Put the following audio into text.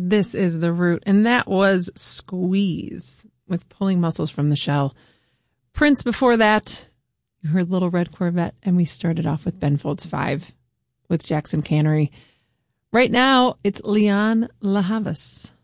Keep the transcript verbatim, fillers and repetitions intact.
This is The Root, and that was Squeeze with Pulling Muscles from the Shell. Prince before that, you heard Little Red Corvette, and we started off with Ben Folds five with Jackson Cannery. Right now, it's Leon LaHavas.